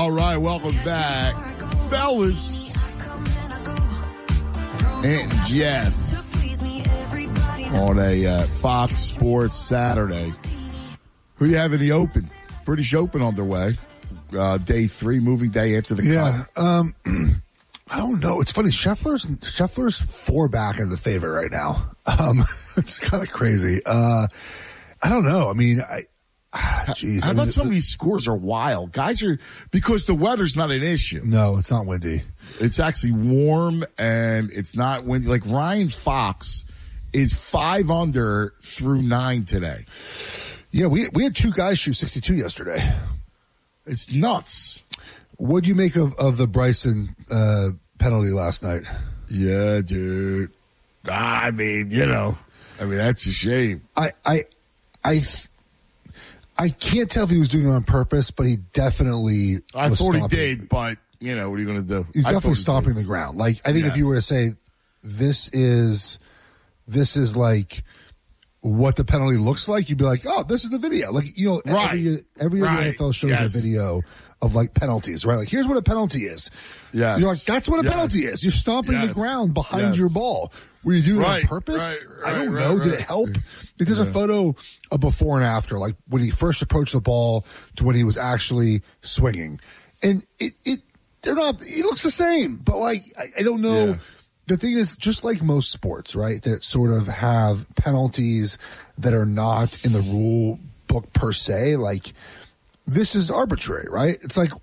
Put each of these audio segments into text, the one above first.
All right, welcome back, fellas. Ant and Jeff on a Fox Sports Saturday. Who you have in the Open? British Open on their way. Day 3, moving day after the cut. I don't know. It's funny. Scheffler's 4 back in the favorite right now. It's kind of crazy. I don't know. I mean, How about some of these scores are wild? Guys are, because the weather's not an issue. No, it's not windy. It's actually warm and it's not windy. Like Ryan Fox is 5 under through 9 today. Yeah, we had 2 guys shoot 62 yesterday. It's nuts. What'd you make of the Bryson penalty last night? Yeah, dude. I mean, that's a shame. I can't tell if he was doing it on purpose, but he definitely I thought he did, but, what are you going to do? He's definitely stomping the ground. Like, I think if you were to say, this is like what the penalty looks like, you'd be like, oh, this is the video. Like, every year the NFL shows a video of, like, penalties, right? Like, here's what a penalty is. Yeah. You're like, that's what a penalty is. You're stomping the ground behind your ball. Were you doing it on purpose? I don't know. Did it help? There's a photo of before and after, like when he first approached the ball to when he was actually swinging. And he looks the same, but like, I don't know. Yeah. The thing is, just like most sports, right, that sort of have penalties that are not in the rule book per se, like this is arbitrary, right? It's like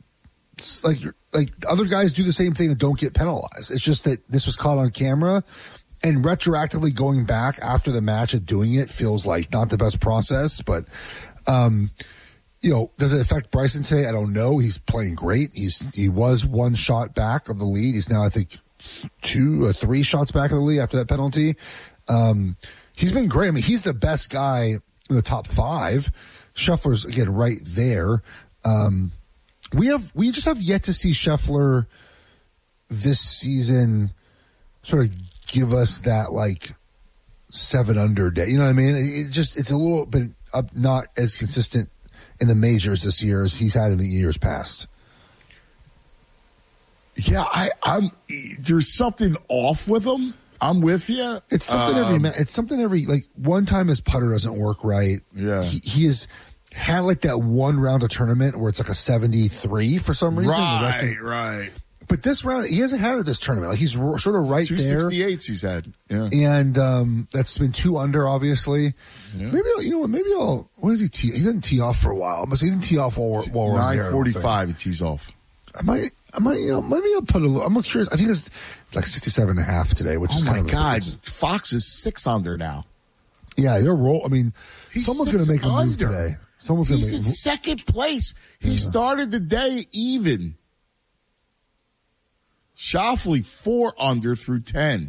other guys do the same thing and don't get penalized. It's just that this was caught on camera, and retroactively going back after the match and doing it feels like not the best process. But, does it affect Bryson today? I don't know. He's playing great. He was 1 shot back of the lead. He's now, I think, 2 or 3 shots back of the lead after that penalty. He's been great. I mean, he's the best guy in the top 5. Scheffler's, again, right there. We just have yet to see Scheffler this season sort of give us that like 7 under day. You know what I mean? It's a little bit not as consistent in the majors this year as he's had in the years past. Yeah, there's something off with him. I'm with you. It's something every like one time his putter doesn't work right. Yeah, he has had like that one round of tournament where it's like a 73 for some reason. Right. But this round, he hasn't had it this tournament. Like he's sort of right 2 there. 268s he's had. Yeah. And that's been 2 under, obviously. Yeah. Maybe I'll, what does he tee? He doesn't tee off for a while. He didn't tee off while we're 9:45 he tees off. I might, maybe I'll put a little, I'm curious. I think it's like 67.5 today, which is kind of. Oh my God. Fox is 6 under now. Yeah, they're I mean, someone's going to make a move today. He's in second place. He started the day even. Schauffele 4 under through 10.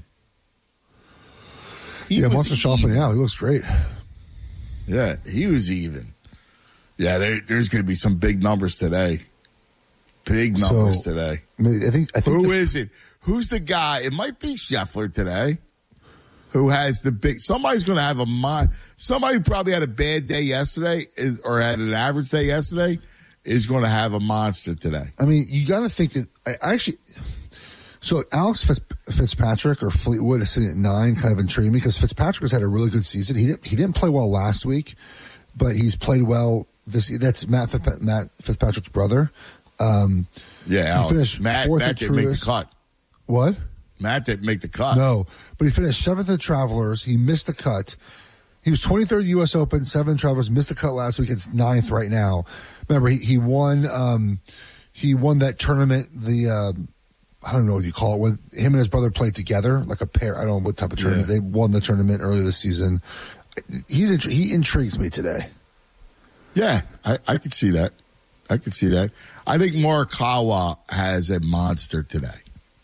Monster Schauffele out. He looks great. Yeah, he was even. Yeah, there's going to be some big numbers today. Big numbers today. I think Who is it? Who's the guy? It might be Scheffler today. Who has the big? Somebody's going to have somebody who probably had a bad day yesterday or had an average day yesterday is going to have a monster today. I mean, you got to think that so Alex Fitzpatrick or Fleetwood is sitting at 9, kind of intriguing me because Fitzpatrick has had a really good season. He didn't play well last week, but he's played well that's Matt Fitzpatrick's brother. Alex. Matt didn't make the cut. What? Matt didn't make the cut. No, but he finished 7th at Travelers. He missed the cut. He was 23rd U.S. Open, 7 Travelers, missed the cut last week. It's 9th right now. Remember, he won that tournament, I don't know what you call it, when him and his brother played together, like a pair. I don't know what type of tournament. They won the tournament earlier this season. He intrigues me today. Yeah, I could see that. I think Morikawa has a monster today.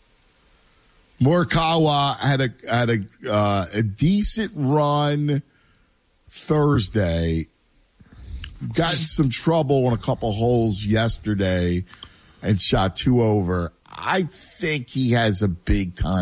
Morikawa had a decent run Thursday. Got in some trouble on a couple holes yesterday and shot 2 over. I think he has a big time